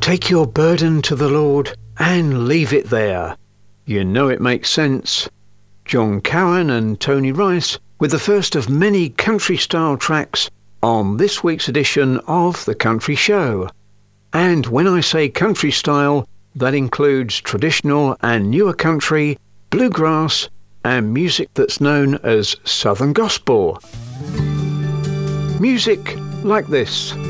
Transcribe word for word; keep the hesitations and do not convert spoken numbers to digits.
Take your burden to the Lord and leave it there. You know it makes sense. John Cowan and Tony Rice with the first of many country-style tracks on this week's edition of The Country Show. And when I say country style, that includes traditional and newer country, bluegrass, and music that's known as Southern Gospel. Music like this.